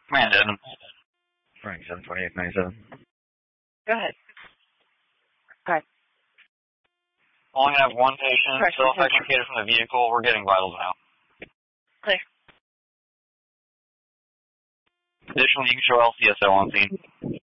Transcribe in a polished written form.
Command Adams. Frank 72897. Go ahead. Only have one patient self-extricated from the vehicle. We're getting vitals now. Clear. Additionally, you can show LCSO on scene.